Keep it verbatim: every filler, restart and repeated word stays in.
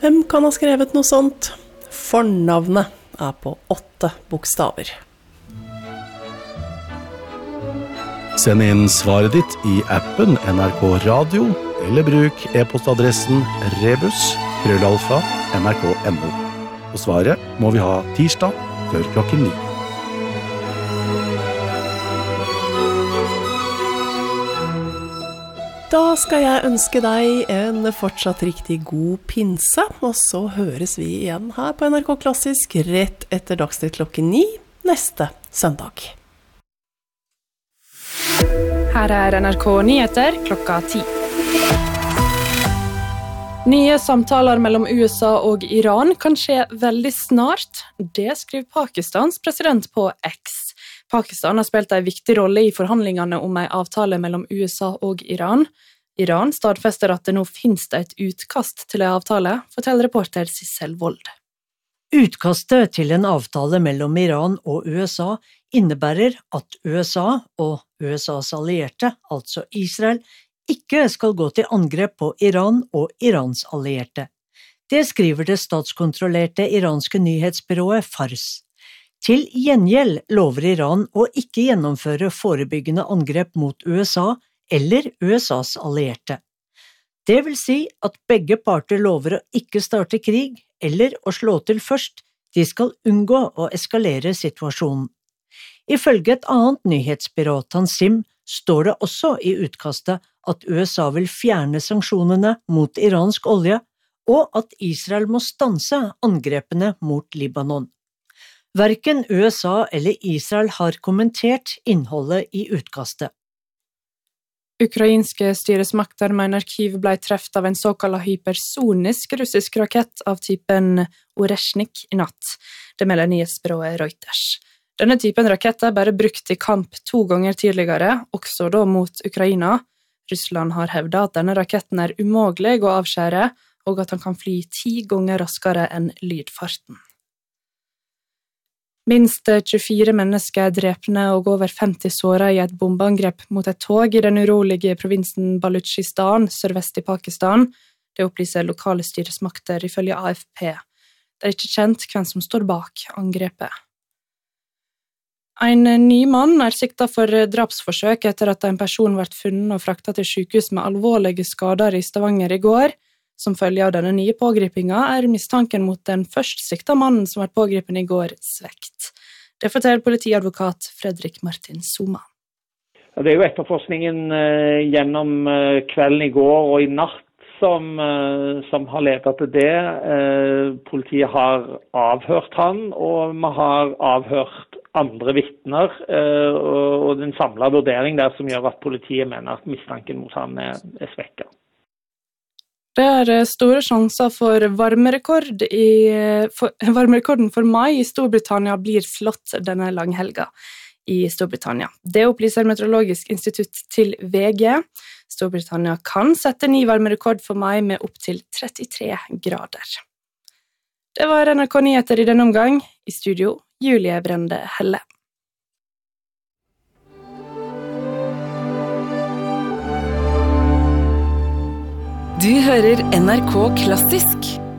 Hvem kan ha skrevet noe sånt? Fornavnet er på åtte bokstaver. Send inn svaret ditt i appen N R K Radio, eller bruk e-postadressen rebus krøllalfa nrk punktum no. Og svaret må vi ha tirsdag før klokken ni. Da skal jeg ønske deg en fortsatt riktig god pinse, og så høres vi igjen her på N R K Klassisk rett etter Dagsnytt klokken ni neste søndag. Her er N R K Nyheter klokka ti. Nye samtaler mellom U S A og Iran kan skje veldig snart. Det skriver Pakistans president på X. Pakistan har spilt en viktig rolle i forhandlingene om en avtale mellom U S A og Iran. Iran stadfester at det nå finnes et utkast til en avtale, forteller reporter Sissel Wold. Utkastet til en avtale mellom Iran og U S A innebærer at U S A og U S As allierte, altså Israel, ikke skal gå til angrep på Iran og Irans allierte. Det skriver det statskontrollerte iranske nyhetsbyrået Fars. Til gjengjeld lover Iran å ikke gjennomføre forebyggende angrep mot U S A eller U S As allierte. Det vil si at begge parter lover å ikke starte krig eller å slå til først, de skal unngå å eskalere situasjonen. Ifølge et annet nyhetsbyrå, Tansim, står det også i utkastet at U S A vil fjerne sanksjonene mot iransk olje, og at Israel må stanse angrepene mot Libanon. Hverken U S A eller Israel har kommentert innholdet i utkastet. Ukrainske styresmakter mener Kyiv ble treft av en såkalt hypersonisk russisk rakett av typen Oreshnik i natt. Det melder nyhetsbyrået Reuters. Denne typen rakett er bare brukt i kamp to ganger tidligere, også da mot Ukraina. Russland har hevdet at denne raketten er umulig å avskjære, og at han kan fly ti ganger raskere enn lydfarten. Minst tjuefire mennesker er drepne og over femti såret i et bombeangrep mot et tog i den urolige provinsen Baluchistan, sørvest i Pakistan. Det opplyser lokale styresmakter ifølge A F P. Det er ikke kjent hvem som står bak angrepet. En ny mann er siktet for drapsforsøk etter at en person ble funnet og fraktet til sykehus med alvorlige skader i Stavanger i går. Som følge av denne nye pågripingen er mistanken mot den først sikta mannen som var pågripen i går svekt. Det forteller politiadvokat Fredrik Martin Soma. Det er jo etterforskningen eh, gjennom eh, kvelden i går og i natt som, eh, som har ledet til det. Eh, politiet har avhørt han, og vi har avhørt andre vitner, eh, og, og den samlede vurdering der som gjør at politiet mener at mistanken mot han er, er svekket. Det er store sjanser for varmerekord i, for, varmerekorden for mai i Storbritannia blir slått denne langhelga i Storbritannia. Det opplyser Meteorologisk institutt til V G. Storbritannia kan sette ny varmerekord for mai med opp til trettitre grader. Det var N R K Nyheter i denne omgang. I studio, Julie Brende Helle. Du hører N R K Klassisk.